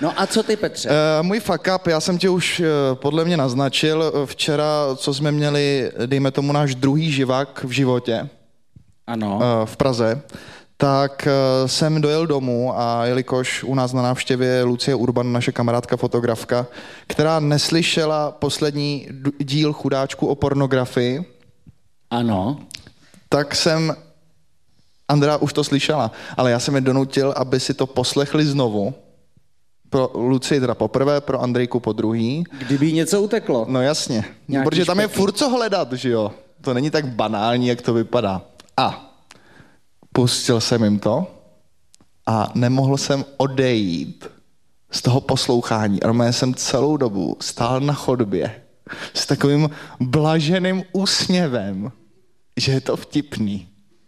No a co ty, Petře? Můj fuck up, já jsem tě už podle mě naznačil včera, co jsme měli, dejme tomu náš druhý živák v životě. Ano. V Praze. Tak jsem dojel domů a jelikož u nás na návštěvě je Lucie Urban, naše kamarádka fotografka, která neslyšela poslední díl Chudáčku o pornografii. Ano. Tak jsem, Andrea už to slyšela, ale já jsem je donutil, aby si to poslechli znovu. Pro Lucii teda poprvé, pro Andrejku po druhý. Kdyby něco uteklo. No jasně, Nějaký protože tam je špeky. furt co hledat, že jo. To není tak banální, jak to vypadá. A pustil jsem jim to a nemohl jsem odejít z toho poslouchání. A já jsem celou dobu stál na chodbě s takovým blaženým úsměvem, že je to vtipný.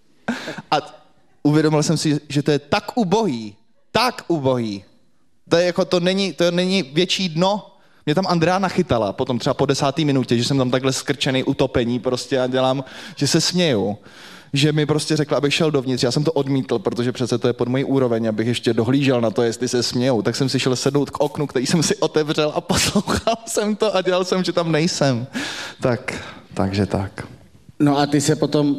A uvědomil jsem si, že to je tak ubohý. To je jako, to není větší dno. Mě tam Andrea nachytala potom třeba po 10. minutě, že jsem tam takhle skrčený utopení prostě a dělám, že se směju. Že mi prostě řekla, abych šel dovnitř. Já jsem to odmítl, protože přece to je pod mojí úroveň, abych ještě dohlížel na to, jestli se smějou. Tak jsem si šel sednout k oknu, který jsem si otevřel a poslouchal jsem to a dělal jsem, že tam nejsem. Takže tak. No a ty se potom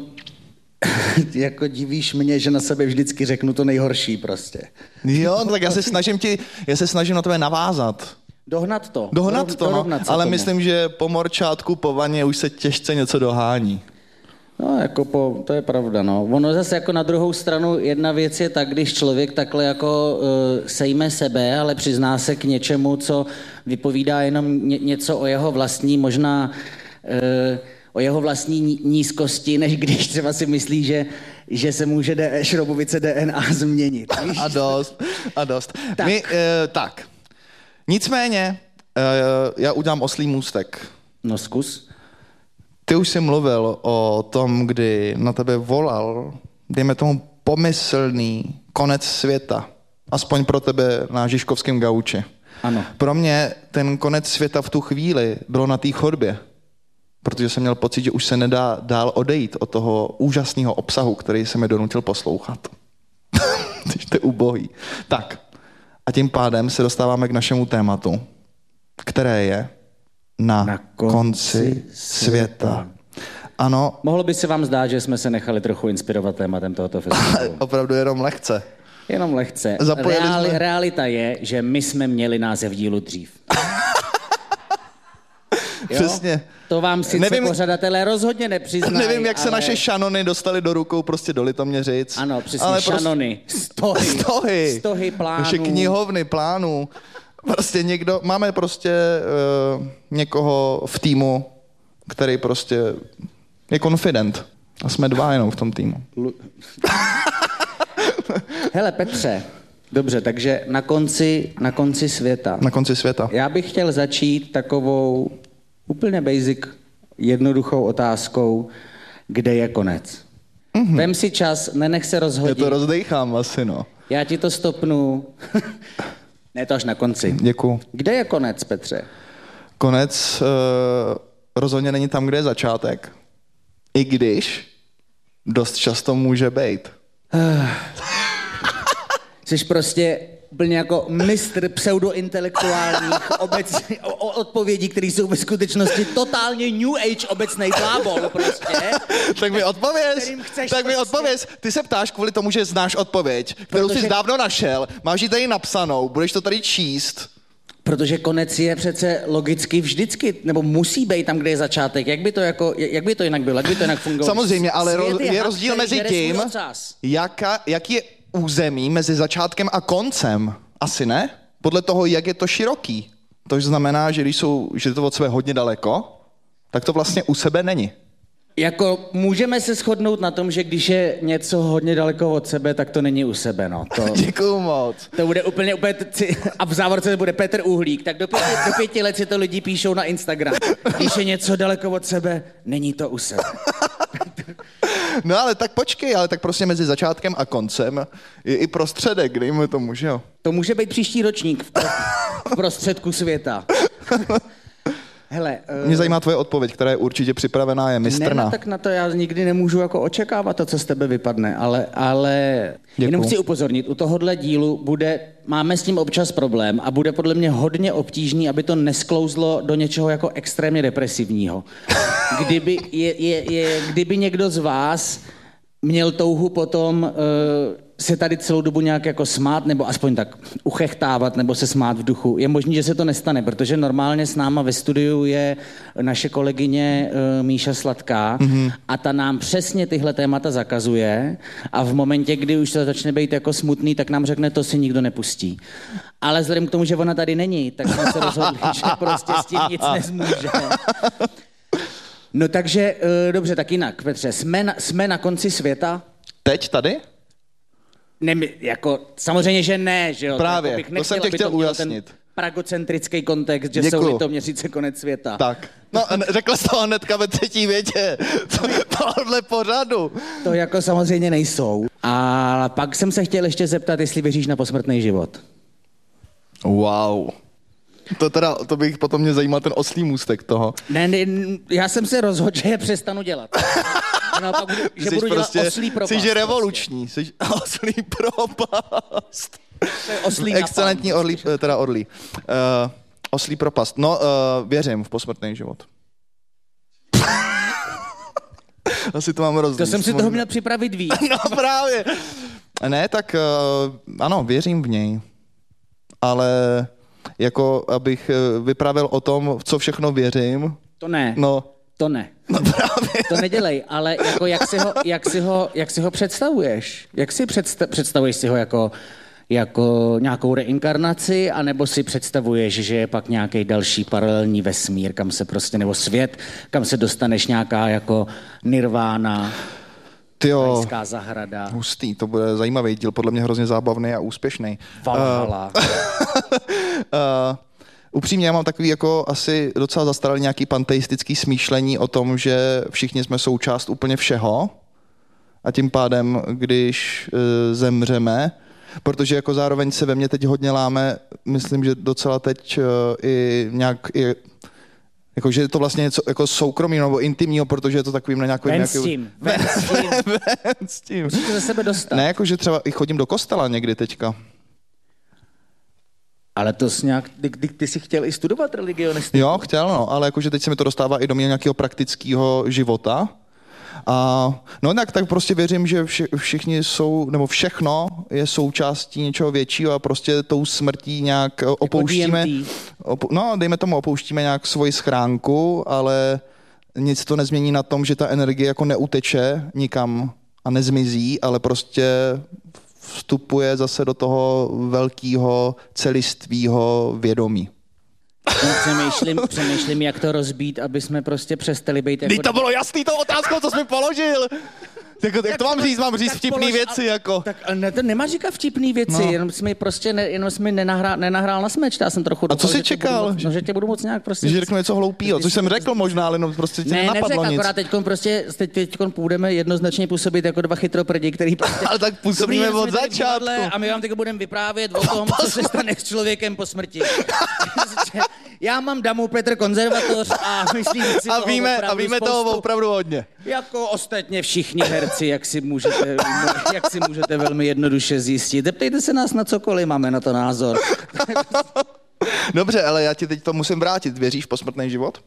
jako divíš mě, že na sebe vždycky řeknu to nejhorší prostě. Jo, no tak já se snažím na tebe navázat. Dohnat to. No. Ale myslím, že po morčátku, po vaně už se těžce něco dohání. No, jako to je pravda, no. Ono zase jako na druhou stranu jedna věc je tak, když člověk takhle jako sejme sebe, ale přizná se k něčemu, co vypovídá jenom něco o jeho vlastní, možná o jeho vlastní nízkosti, než když třeba si myslí, že se může šroubovice DNA změnit. Víš? A dost. Tak. Nicméně, já udělám oslý můstek. No zkus. Ty už jsi mluvil o tom, kdy na tebe volal, dejme tomu pomyslný konec světa. Aspoň pro tebe na Žižkovském gauči. Ano. Pro mě ten konec světa v tu chvíli bylo na té chodbě. Protože jsem měl pocit, že už se nedá dál odejít od toho úžasného obsahu, který se mi donutil poslouchat. To je ubohý. Tak. A tím pádem se dostáváme k našemu tématu, které je na konci světa. Ano. Mohlo by se vám zdát, že jsme se nechali trochu inspirovat tématem tohoto festivalu. Opravdu jenom lehce. Jenom lehce. Jsme... Realita je, že my jsme měli název dílu dřív. Přesně. To vám sice pořadatelé rozhodně nepřiznají. Nevím, jak se naše šanony dostaly do rukou prostě do Litoměřic. Ano, přesně, ale šanony. Stohy plánů. Naše knihovny plánů. Prostě máme prostě někoho v týmu, který prostě je confident. A jsme dva jenom v tom týmu. Hele, Petře, dobře, takže na konci světa. Na konci světa. Já bych chtěl začít takovou úplně basic, jednoduchou otázkou, kde je konec. Mm-hmm. Vem si čas, nenech se rozhodit. Já to rozdejchám asi, no. Já ti to stopnu. Ne, to až na konci. Děkuju. Kde je konec, Petře? Konec rozhodně není tam, kde je začátek. I když dost často může být. Jsi prostě úplně jako mistr pseudointelektuálních odpovědí, které jsou ve skutečnosti totálně New Age obecnej blábol prostě. Tak mi odpověz. Ty se ptáš kvůli tomu, že znáš odpověď, kterou jsi dávno našel, máš ji tady napsanou, budeš to tady číst. Protože konec je přece logicky vždycky, nebo musí být tam, kde je začátek. Jak by to jinak bylo, jak by to jinak fungovalo? Samozřejmě, ale je rozdíl mezi tím, jak je území mezi začátkem a koncem. Asi ne? Podle toho, jak je to široký. To znamená, že když je to od sebe hodně daleko, tak to vlastně u sebe není. Jako můžeme se shodnout na tom, že když je něco hodně daleko od sebe, tak to není u sebe, no. Děkuju moc. To bude úplně a v závorce bude Petr Uhlík, tak do 5 let si to lidi píšou na Instagram. Když je něco daleko od sebe, není to u sebe. No ale tak počkej, ale tak prostě mezi začátkem a koncem je i prostředek, dejme tomu, že jo? To může být příští ročník v prostředku světa. Hele, Mě zajímá tvoje odpověď, která je určitě připravená, je mistrná. Ne, tak na to já nikdy nemůžu jako očekávat to, co z tebe vypadne, ale jenom chci upozornit, u tohohle dílu máme s tím občas problém a bude podle mě hodně obtížný, aby to nesklouzlo do něčeho jako extrémně depresivního. Kdyby někdo z vás měl touhu potom se tady celou dobu nějak jako smát, nebo aspoň tak uchechtávat, nebo se smát v duchu. Je možné, že se to nestane, protože normálně s náma ve studiu je naše kolegyně Míša Sladká a ta nám přesně tyhle témata zakazuje a v momentě, kdy už to začne být jako smutný, tak nám řekne, to si nikdo nepustí. Ale vzhledem k tomu, že ona tady není, tak jsme se rozhodli, že prostě s tím nic nezmůže. No takže, dobře, tak jinak, Petře, jsme na konci světa? Teď tady? Ne, jako, samozřejmě, že ne, že jo? Právě, to jsem tě chtěl ujasnit. Ten pragocentrický kontext, že Děkuju. jsou Litoměřice konec světa. Tak, no řekl jsi to hnedka ve třetí větě, tohle pořadu. To jako samozřejmě nejsou. A pak jsem se chtěl ještě zeptat, jestli věříš na posmrtný život. Wow. To bych potom mě zajímal ten oslý můstek toho. Ne, já jsem se rozhodl, že je přestanu dělat. No, pak že budu dělat oslý propast. Jsi revoluční, jsi oslý propast. To je oslý excelentní orlí. Oslý propast. No, věřím v posmrtný život. Asi to mám rozdělit. To jsem si toho měl připravit víc. No právě. Ne, tak ano, věřím v něj. Ale jako abych vyprávěl o tom, v co všechno věřím. To ne. No. To ne. No právě. To nedělej, ale jako jak si ho představuješ? Jak si představuješ si ho jako nějakou reinkarnaci, anebo si představuješ, že je pak nějaký další paralelní vesmír, kam se prostě, nebo svět, kam se dostaneš nějaká jako nirvána, rajská zahrada. Hustý, to bude zajímavý díl, podle mě hrozně zábavný a úspěšný. Valhalla. Upřímně, já mám takový jako asi docela zastaralý nějaký panteistický smýšlení o tom, že všichni jsme součást úplně všeho a tím pádem, když zemřeme, protože jako zároveň se ve mně teď hodně láme, myslím, že docela teď i nějak jako, že je to vlastně něco jako soukromí nebo intimního, protože je to takovým na nějakou... Ven s tím. Musíte ze sebe dostat. Ne, jako, že třeba i chodím do kostela někdy teďka. Ale to jsi nějak, ty jsi chtěl i studovat religionistiku? Jo, chtěl, no, ale jakože teď se mi to dostává i do mě nějakého praktického života. A no tak prostě věřím, že všichni jsou, nebo všechno je součástí něčeho většího a prostě tou smrtí nějak opouštíme, dejme tomu opouštíme nějak svoji schránku, ale nic to nezmění na tom, že ta energie jako neuteče nikam a nezmizí, ale prostě vstupuje zase do toho velkého celistvého vědomí. Přemýšlím, jak to rozbít, aby jsme prostě přestali být jako... To bylo jasný tou otázkou, co jsi mi položil. Jak to mám říct? Mám říct vtipný věci, jako. Tak ne, to nemá říkat vtipný věci, no. jenom jsi mi nenahrál na smeč, já jsem trochu... A co jsi čekal? Že tě budu moc nějak prostě... Že řeknu něco hloupýho, což jsem řekl možná, ale prostě tě nenapadlo nic. Akorát teďkon půjdeme jednoznačně působit jako dva chytroprdi, který prostě... Ale tak působíme od začátku. A my vám teď budeme vyprávět o tom, co se stane s člověkem po smrti. Já mám damu Petr Konzervatoř a myslím si a víme toho opravdu hodně. Jako ostatně všichni herci, jak si můžete velmi jednoduše zjistit. Zeptejte se nás na cokoliv, máme na to názor. Dobře, ale já ti teď to musím vrátit. Věříš v posmrtný život?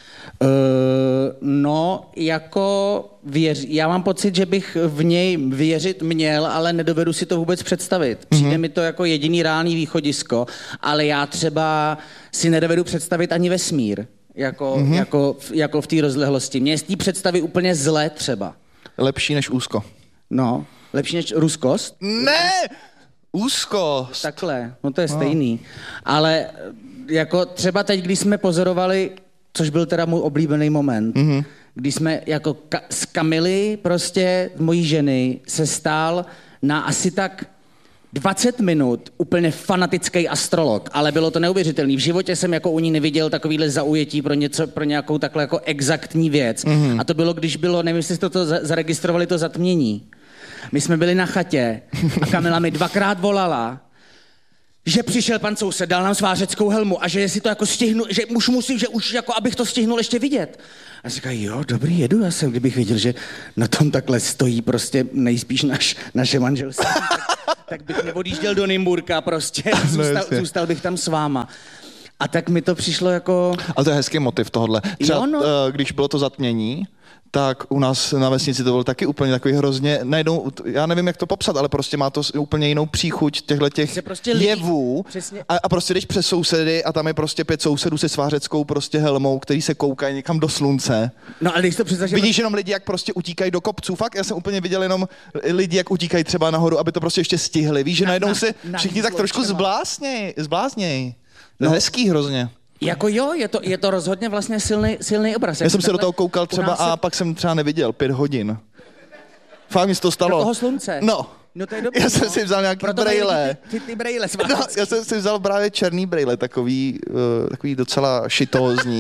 No, jako já mám pocit, že bych v něj věřit měl, ale nedovedu si to vůbec představit. Přijde mi to jako jediný reálný východisko, ale já třeba si nedovedu představit ani vesmír, jako v té rozlehlosti. Mě z té představy úplně zle třeba. Lepší než úzko. No, lepší než ruskost? Ne! Úzkost. Takhle, no to je stejný. Ale jako třeba teď, když jsme pozorovali, což byl teda můj oblíbený moment, když jsme jako z Kamily, prostě mojí ženy, se stál na asi tak 20 minut úplně fanatický astrolog, ale bylo to neuvěřitelný. V životě jsem jako u ní neviděl takovýhle zaujetí pro nějakou takhle jako exaktní věc. A to bylo, když bylo, nevím, jestli jste to zaregistrovali, to zatmění. My jsme byli na chatě a Kamila mi 2krát volala, že přišel pan soused, dal nám svářeckou helmu a že jestli to jako stihnu, že už musím, že už jako abych to stihnul ještě vidět. A říkají, jo, dobrý, jedu, já jsem, kdybych viděl, že na tom takhle stojí prostě nejspíš naše manželství, tak bych neodjížděl do Nymburka prostě, zůstal bych tam s váma. A tak mi to přišlo jako... Ale to je hezký motiv tohodle. Třeba, jo, no. Když bylo to zatmění, tak u nás na vesnici to bylo taky úplně takový hrozně, najednou, já nevím, jak to popsat, ale prostě má to úplně jinou příchuť těchto prostě jevů přesně. a prostě jdeš přes sousedy a tam je prostě 5 sousedů se svářeckou prostě helmou, který se koukají někam do slunce. No ale když to představ, že... Vidíš jenom lidi, jak prostě utíkají do kopců, fakt, já jsem úplně viděl jenom lidi, jak utíkají třeba nahoru, aby to prostě ještě stihli, víš, že najednou se všichni tak trošku zblázněj. No. Hezký hrozně. Jako jo, je to rozhodně vlastně silný obraz. Já jsem se do toho koukal třeba a pak jsem třeba neviděl 5 hodin. Fakt mi se to stalo. Do toho slunce? No. No to je dobrý, já jsem si vzal nějaký brejle. Ty brejle no, já jsem si vzal právě černý brejle, takový docela šitózní.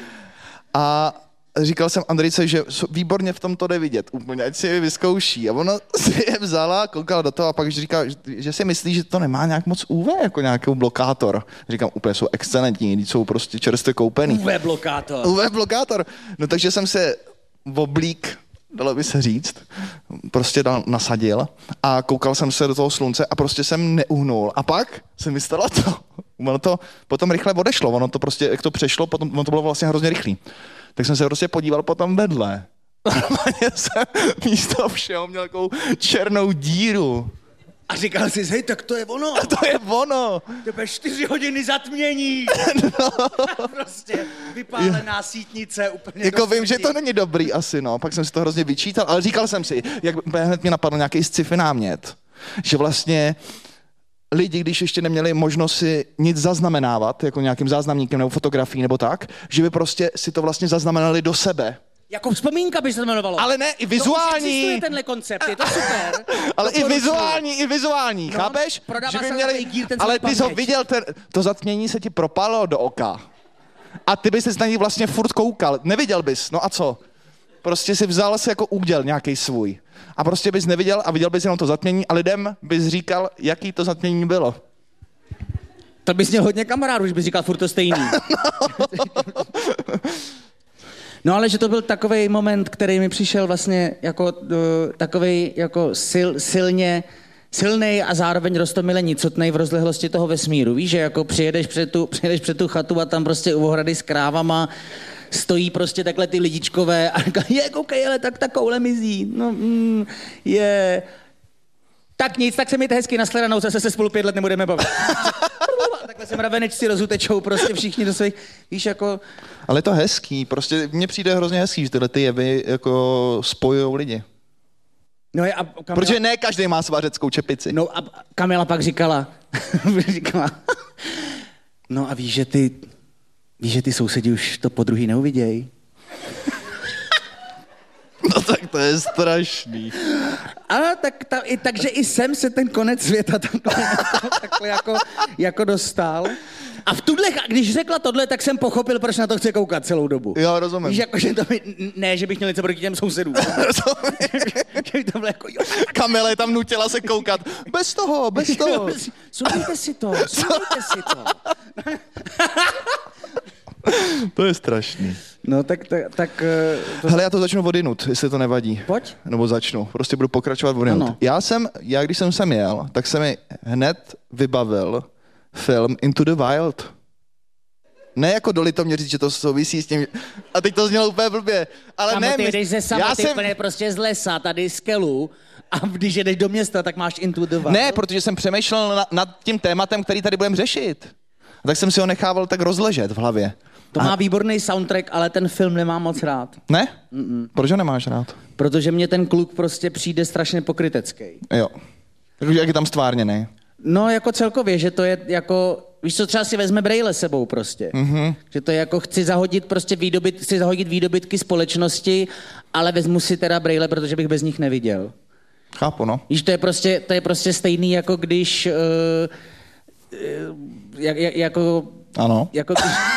A říkal jsem Andrejce, že výborně v tom to jde vidět úplně, ať si je vyzkouší. A ona si je vzala, koukala do toho a pak říká, že si myslí, že to nemá nějak moc UV, jako nějaký blokátor. Říkám, úplně jsou excelentní, jsou prostě čerstvě koupený. UV blokátor. No takže jsem se oblík, dalo by se říct, prostě nasadil a koukal jsem se do toho slunce a prostě jsem neuhnul. A pak se mi stalo to. Ono to potom rychle odešlo, ono to prostě, jak to přešlo, potom ono to bylo vlastně hrozně rychlý. Tak jsem se prostě podíval potom vedle. Normálně jsem místo všeho měl takovou černou díru. A říkal jsi, hej, tak to je ono. To je ono. To je 4 hodiny zatmění. No. Prostě vypálená sítnice úplně. Jako vím, že to není dobrý asi, no. Pak jsem si to hrozně vyčítal, ale říkal jsem si, jak hned mě napadl nějaký sci-fi námět, že vlastně lidi, když ještě neměli možnost si nic zaznamenávat, jako nějakým záznamníkem nebo fotografií nebo tak, že by prostě si to vlastně zaznamenali do sebe. Jako vzpomínka by se to jmenovalo. Ale ne, i vizuální. To už existuje tenhle koncept, je to super. Ale i vizuální, no, chápeš? Že by měli, ale ty jsi ho viděl, to zatmění se ti propalo do oka. A ty bys na něj vlastně furt koukal, neviděl bys, no a co? Prostě si vzal si jako úděl nějaký svůj. A prostě bys neviděl a viděl bys jenom to zatmění a lidem bys říkal, jaký to zatmění bylo. To bys měl hodně kamarádů, že bys říkal furt to stejný. No ale že to byl takovej moment, který mi přišel vlastně jako takovej jako silnej a zároveň roztomile nicotnej v rozlehlosti toho vesmíru. Víš, že jako přijedeš před tu chatu a tam prostě u ohrady s krávama stojí prostě takhle ty lidičkové a říkají, koukej, ale tak ta koule mizí. No, je... Tak nic, tak se mějte hezky, nashledanou, zase se spolu 5 let nebudeme bavit. Takhle se mravenečci rozutečou prostě všichni do svých, víš, jako... Ale je to hezký, prostě mně přijde hrozně hezký, že tyhle ty jevy jako spojujou lidi. No a Kamila... Protože ne každý má svářeckou čepici. No a Kamila pak říkala, no a víš, že ty sousedi už to podruhý neuvidějí. No tak to je strašný. Ano, takže i sem se ten konec světa takhle jako dostal. A v tuhle, když řekla tohle, tak jsem pochopil, proč na to chce koukat celou dobu. Jo, rozumím. Víš, jako, že to ne, že bych měl něco proti těm sousedům. Že to bylo jako, jo. Kamila je tam nutila se koukat. Bez toho. Sundejte si to. To je strašný. No tak Hele, já to začnu odinut, jestli to nevadí. Pojď. Nebo začnu, prostě budu pokračovat odinut. Ano. Já když jsem sem jel, tak se mi hned vybavil film Into the Wild. Ne jako do Litoměřic, že to souvisí s tím, a teď to znělo úplně blbě, ale ne. Ty jdeš ze samoty prostě z lesa, tady z kelu, a když jdeš do města, tak máš Into the Wild. Ne, protože jsem přemýšlel nad tím tématem, který tady budeme řešit. A tak jsem si ho nechával tak rozležet v hlavě. To má výborný soundtrack, ale ten film nemám moc rád. Ne? Proč ho nemáš rád? Protože mně ten kluk prostě přijde strašně pokrytecký. Jo. Jak je tam stvárněný. No jako celkově, že to je jako, víš co, třeba si vezme brejle sebou prostě. Mm-hmm. Že to je jako, chci zahodit výdobytky společnosti, ale vezmu si teda brejle, protože bych bez nich neviděl. Chápu, no. Víš, to je prostě stejný, jako když, Ano. Jako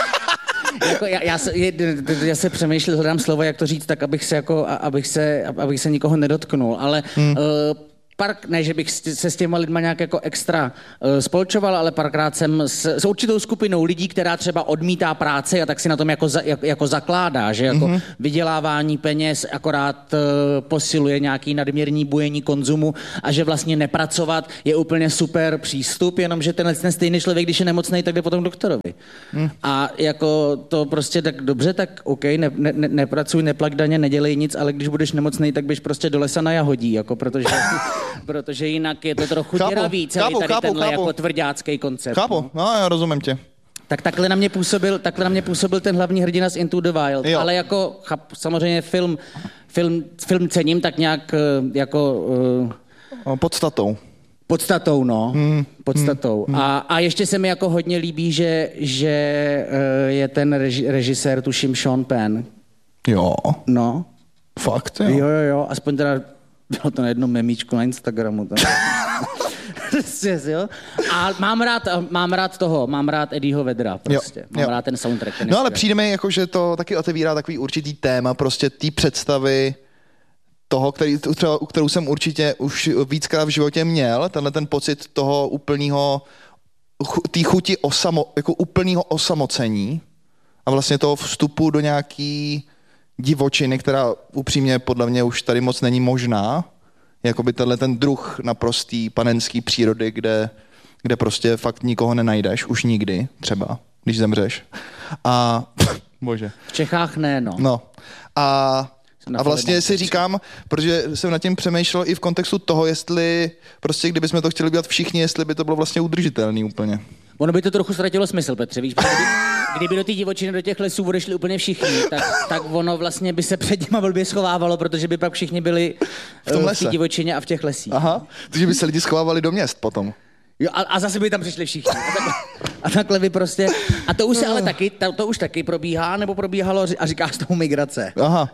já se přemýšlím, hledám slovo, jak to říct, tak abych se nikoho nedotknul, ale ne, že bych se s těma lidma nějak jako extra spolčoval, ale párkrát jsem s určitou skupinou lidí, která třeba odmítá práci a tak si na tom jako zakládá, že jako vydělávání peněz akorát posiluje nějaký nadměrný bujení konzumu a že vlastně nepracovat je úplně super přístup, jenomže ten stejný člověk, když je nemocnej, tak jde potom k doktorovi. A jako to prostě tak dobře, tak OK, nepracuj, neplak daně, nedělej nic, ale když budeš nemocnej, tak běž prostě do lesa na jahodí, jako protože jinak je to trochu děravý, celý tady tenhle jako tvrďácký koncept. Chápu, no já rozumím tě. Tak takhle na mě působil ten hlavní hrdina z Into the Wild, jo. Ale jako samozřejmě film cením tak nějak jako... Podstatou, no. Podstatou. A ještě se mi jako hodně líbí, že je ten režisér, tuším Sean Penn. Jo. No. Fakt, jo. Jo, aspoň teda bylo to na jednom memíčku na Instagramu. Jo. A mám rád Eddieho Vedra prostě. Mám rád ten soundtrack. No ale přijde mi jako, že to taky otevírá takový určitý téma, prostě té představy toho, kterou jsem určitě už víckrát v životě měl, tenhle ten pocit toho úplného, té chuti jako úplného osamocení a vlastně toho vstupu do nějaký divočiny, která upřímně podle mě už tady moc není možná, jakoby tenhle ten druh naprostý panenský přírody, kde prostě fakt nikoho nenajdeš, už nikdy třeba, když zemřeš. A bože. V Čechách ne, no. No. A vlastně si říkám, protože jsem nad tím přemýšlel i v kontextu toho, jestli prostě kdybychom to chtěli dělat všichni, jestli by to bylo vlastně udržitelný úplně. Ono by to trochu ztratilo smysl, Petře, víš, kdyby do té divočiny, do těch lesů odešli úplně všichni, tak ono vlastně by se před těma blbě schovávalo, protože by pak všichni byli v té divočině a v těch lesích. Aha, takže by se lidi schovávali do měst potom. Jo, a zase by tam přišli všichni. A takhle by prostě... A to už se ale taky, to už taky probíhá, nebo probíhalo a říkáš tomu migrace. Aha.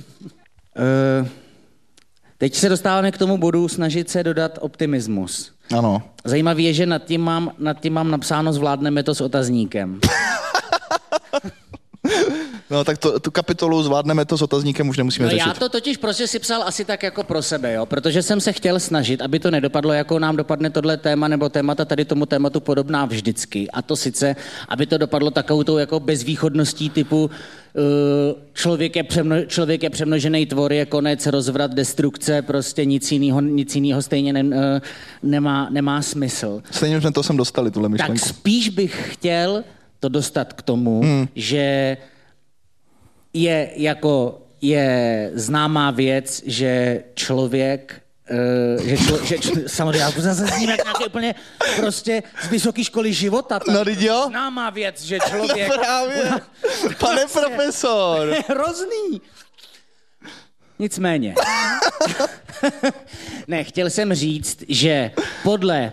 Teď se dostáváme k tomu bodu snažit se dodat optimismus. Ano. Zajímavé je, že nad tím mám napsáno zvládneme to s otazníkem. No tak tu kapitolu zvládneme to s otazníkem, už nemusíme řešit. Já to totiž prostě si psal asi tak jako pro sebe, jo, protože jsem se chtěl snažit, aby to nedopadlo, jako nám dopadne tohle téma nebo témata tady tomu tématu podobná vždycky. A to sice, aby to dopadlo takovou tou jako bezvýchodností typu člověk je přemnožený tvor, je konec, rozvrat, destrukce, prostě nic jinýho stejně nemá smysl. Stejně jsme to sem dostali, tuhle myšlenku. Tak spíš bych chtěl to dostat k tomu, že je známá věc, že člověk, samozřejmě já zase s ním jak nějaké úplně prostě z vysoké školy života. No, jo? Známá věc, že člověk... No právě, pane profesor. Je hrozný. Nicméně. Ne, chtěl jsem říct, že podle...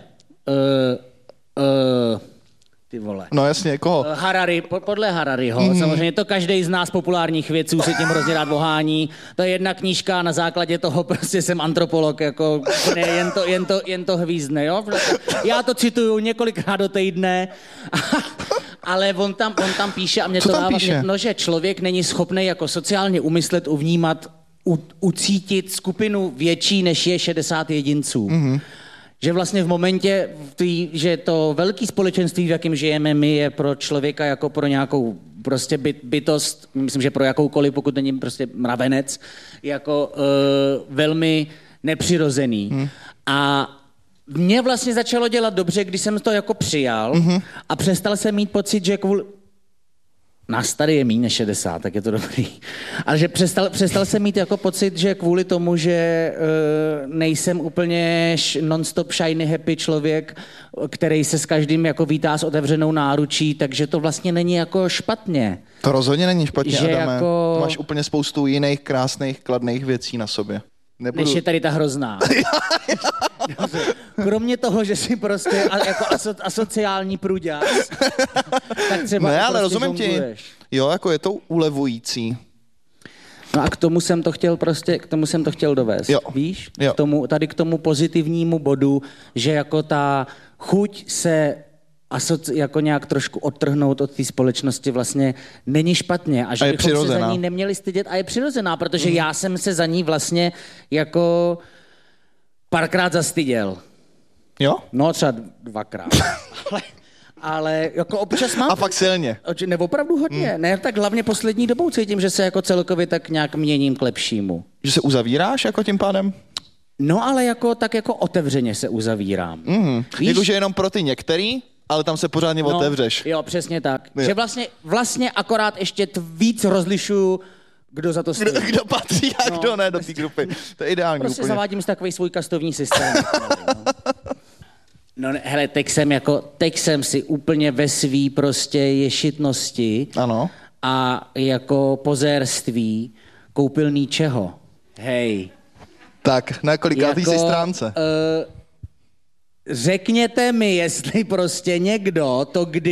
ty vole. No jasně, koho? Podle Harariho, samozřejmě to každý z nás populárních vědců se tím hrozně rád ohání. To je jedna knížka, na základě toho prostě jsem antropolog, jako ne, jen to hvízdne, jo? Já to cituju několikrát do týdne, ale on tam píše a mě to dává, že člověk není schopný jako sociálně umyslet, uvnímat, ucítit skupinu větší, než je 60 jedinců. Že vlastně v momentě, že to velké společenství, v jakém žijeme my, je pro člověka jako pro nějakou prostě bytost, myslím, že pro jakoukoliv, pokud není prostě mravenec, jako velmi nepřirozený. A mě vlastně začalo dělat dobře, když jsem to jako přijal a přestal jsem mít pocit, že kvůli... Nás tady je méně než 60, tak je to dobrý. Ale že přestal jsem mít jako pocit, že kvůli tomu, že nejsem úplně non-stop shiny happy člověk, který se s každým jako vítá s otevřenou náručí, takže to vlastně není jako špatně. To rozhodně není špatně, že Adame. Jako... Máš úplně spoustu jiných krásných, kladných věcí na sobě. Než je tady ta hrozná. Kromě toho, že jsi prostě jako asociální průďas, tak třeba ne, ale prostě rozumím ti. Jo, jako je to ulevující. No a k tomu jsem to chtěl dovést, jo. Víš? Jo. K tomu pozitivnímu bodu, že jako ta chuť se jako nějak trošku odtrhnout od té společnosti vlastně není špatně a že bychom se za ní neměli stydět a je přirozená, protože já jsem se za ní vlastně jako párkrát zastyděl. Jo? No třeba 2krát. ale jako občas mám... A fakt silně. Ne, opravdu hodně. Ne, tak hlavně poslední dobou cítím, že se jako celkově tak nějak měním k lepšímu. Že se uzavíráš jako tím pádem? No ale jako tak jako otevřeně se uzavírám. Víš? Jakože jenom pro ty některý, ale tam se pořádně otevřeš. Jo, přesně tak. Jo. Že vlastně akorát ještě víc rozlišuju, kdo za to stojí. Kdo patří a kdo ne do té grupy. To je ideální prostě úplně. zavádím si takový svůj kastovní systém. No hele, teď jsem si úplně ve svý prostě ješitnosti Ano. a jako pozérství koupil ničeho. Hej. Tak, na kolikátý jsi stránce? Řekněte mi, jestli prostě někdo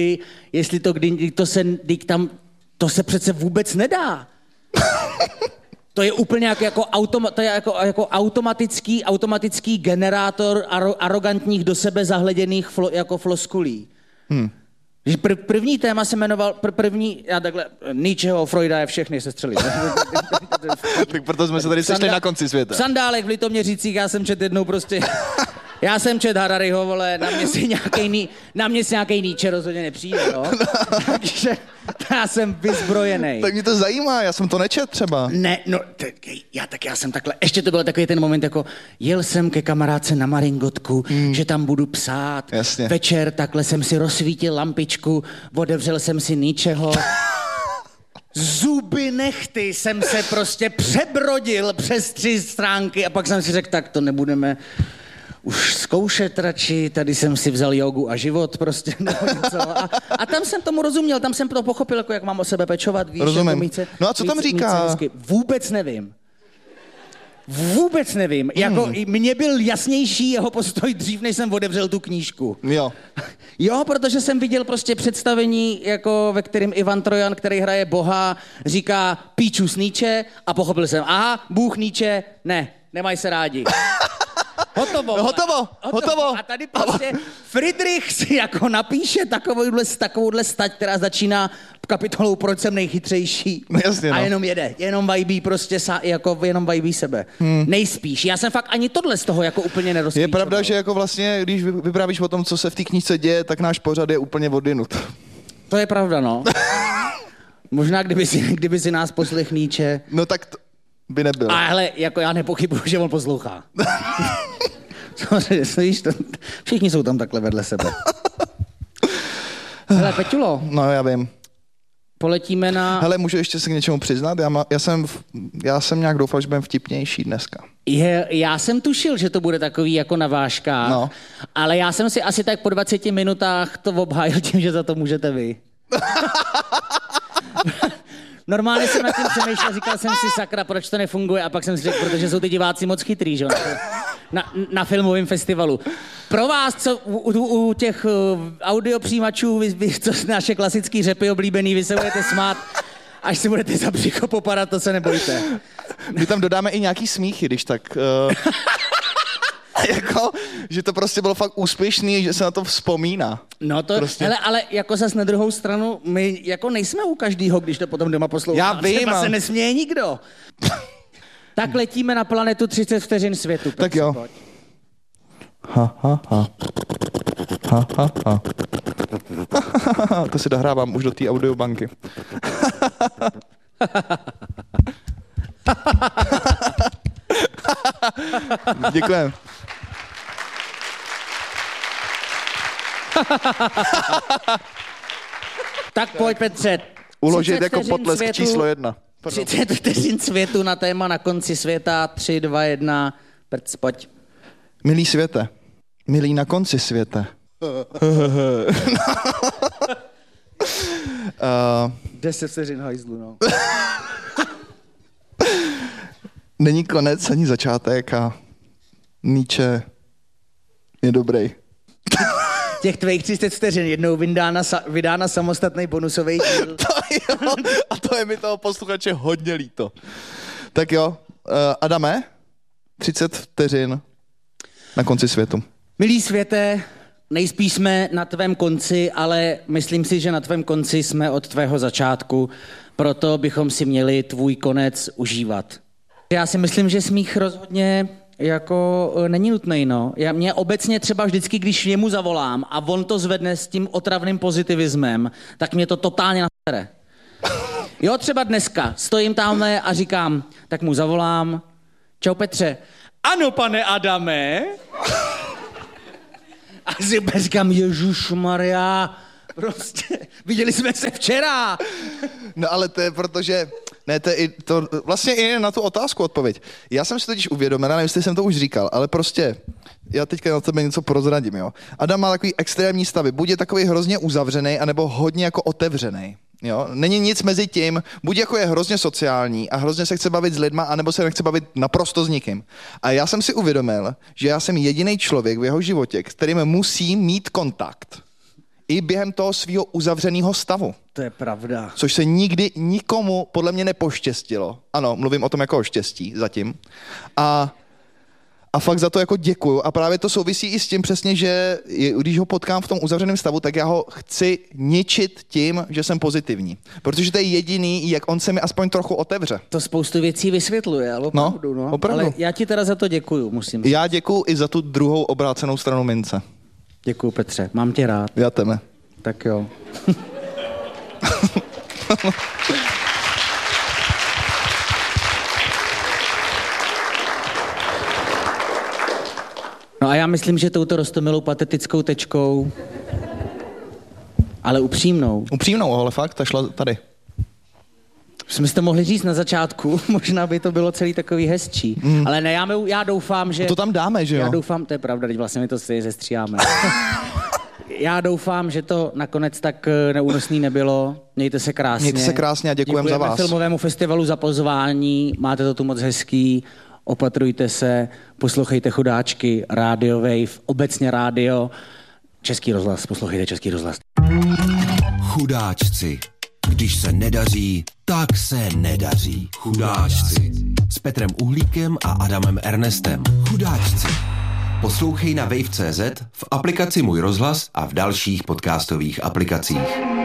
to se přece vůbec nedá. To je úplně jako automatický generátor arrogantních do sebe zahleděných jako floskulí. První téma se jmenoval, Nietzscheho, Freuda je všechny se střelit. Tak proto jsme se tady sešli na konci světa. V sandálech v Litoměřicích já jsem čet jednou prostě... Já jsem čet Harariho, vole, na mě si nějaký Nietzsche rozhodně nepřijde, jo? Takže já jsem vyzbrojený. Tak mě to zajímá, já jsem to nečet třeba. Ne, no, já jsem takhle, ještě to byl takový ten moment, jako jel jsem ke kamarádce na Maringotku, že tam budu psát. Jasně. Večer takhle jsem si rozsvítil lampičku, otevřel jsem si Nietzscheho. Zuby nechty jsem se prostě přebrodil přes 3 stránky a pak jsem si řekl, tak to nebudeme už zkoušet radši, tady jsem si vzal jogu a život prostě nebo něco. A tam jsem tomu rozuměl, tam jsem to pochopil, jako jak mám o sebe pečovat, víš, rozumím. Jako No a co tam říká? Vůbec nevím. Jako mně byl jasnější jeho postoj dřív, než jsem otevřel tu knížku. Jo. Jo, protože jsem viděl prostě představení, jako ve kterém Ivan Trojan, který hraje Boha, říká píču s Nietzsche a pochopil jsem, aha, Bůh Nietzsche, ne, nemají se rádi. Hotovo. A tady prostě Friedrich si jako napíše takovouhle stať, která začíná kapitolou Proč jsem nejchytřejší. No jasně, no. A jenom jede, jenom vajbí prostě jenom vajbí sebe. Nejspíš. Já jsem fakt ani tohle z toho jako úplně nerozklíčoval. Je pravda, že jako vlastně, když vyprávíš o tom, co se v té knížce děje, tak náš pořad je úplně odinut. To je pravda, no. Možná kdyby si nás poslechl Nietzsche. No tak by nebyl. A hele, jako já nepochybuju, že on poslouchá. Všichni jsou tam takhle vedle sebe. Hele, Peťulo. No, já vím. Poletíme na... Hele, můžu ještě se k něčemu přiznat? Já jsem nějak doufal, že budem vtipnější dneska. Já jsem tušil, že to bude takový jako na vážkách, no. Ale já jsem si asi tak po 20 minutách to obhájil tím, že za to můžete vy. Normálně jsem nad tím přemýšlel, říkal jsem si, sakra, proč to nefunguje, a pak jsem si řekl, protože jsou ty diváci moc chytrý, že na filmovém festivalu. Pro vás, co u těch audiopřijímačů, co naše klasický řepy oblíbený, vy se budete smát, až si budete za břicho popadat, to se nebojte. My tam dodáme i nějaký smíchy, když tak... Jako, že to prostě bylo fakt úspěšný, že se na to vzpomíná. No to, prostě. Hele, ale jako zas na druhou stranu, my jako nejsme u každýho, když to potom doma poslouchá. Já vím. Třeba se nesměje nikdo. Tak letíme na planetu 30 vteřin světu. Tak jo. Pojď. Ha, ha, ha. Ha, ha, ha. To si dohrávám už do té audiobanky. Děkujem. Tak pojď, Petře. Uložit jako potlesk světu, číslo 1. 30 vteřin světu na téma na konci světa. 3, 2, 1. Prc, pojď. Milý světe. Milý na konci světe. 10 vteřin hajzlu, no. Není konec ani začátek a Nietzsche je dobrý. Těch tvých 30 vteřin jednou vydána samostatný bonusový díl. A to je mi toho posluchače hodně líto. Tak jo, Adame, 30 vteřin na konci světu. Milý světe, nejspíš jsme na tvém konci, ale myslím si, že na tvém konci jsme od tvého začátku, proto bychom si měli tvůj konec užívat. Já si myslím, že smích rozhodně jako není nutný, no. Mě obecně třeba vždycky, když jemu zavolám a on to zvedne s tím otravným pozitivismem, tak mě to totálně nasere. Jo, třeba dneska stojím tamhle a říkám, tak mu zavolám, čau Petře, ano, pane Adame. A říkám, Ježušmarja, prostě, viděli jsme se včera. No ale to je protože, ne, to je to vlastně i na tu otázku odpověď. Já jsem si totiž uvědomil, nevím, jestli jsem to už říkal, ale prostě, já teďka na tebe něco prozradím, jo. Adam má takový extrémní stavy, buď je takový hrozně uzavřený, anebo hodně jako otevřený. Jo? Není nic mezi tím, buď jako je hrozně sociální a hrozně se chce bavit s lidma, anebo se nechce bavit naprosto s nikým. A já jsem si uvědomil, že já jsem jediný člověk v jeho životě, kterým musí mít kontakt. I během toho svého uzavřeného stavu. To je pravda. Což se nikdy nikomu podle mě nepoštěstilo. Ano, mluvím o tom jako o štěstí zatím. A fakt za to jako děkuju. A právě to souvisí i s tím přesně, že když ho potkám v tom uzavřeném stavu, tak já ho chci ničit tím, že jsem pozitivní. Protože to je jediný, jak on se mi aspoň trochu otevře. To spoustu věcí vysvětluje, ale opravdu, no. Opravdu. Ale já ti teda za to děkuju, musím říct. Já děkuju i za tu druhou obrácenou stranu mince. Děkuju, Petře. Mám tě rád. Já tebe. Tak jo. No a já myslím, že touto roztomilou patetickou tečkou, ale upřímnou. Upřímnou, ale fakt, ta šla tady. Jsme si to mohli říct na začátku, možná by to bylo celý takový hezčí. Ale ne, já doufám, že... To tam dáme, že jo? Já doufám, to je pravda, teď vlastně my to si zestříháme. Já doufám, že to nakonec tak neúnosný nebylo. Mějte se krásně. Mějte se krásně a děkujeme za vás. Filmovému festivalu za pozvání, máte to tu moc hezký, opatrujte se, poslouchejte Chudáčky, Radio Wave, obecně rádio, Český rozhlas, poslouchejte Český rozhlas. Chudáčci. Když se nedaří, tak se nedaří. Chudáčci. S Petrem Uhlíkem a Adamem Ernestem. Chudáčci. Poslouchej na wave.cz, v aplikaci Můj rozhlas a v dalších podcastových aplikacích.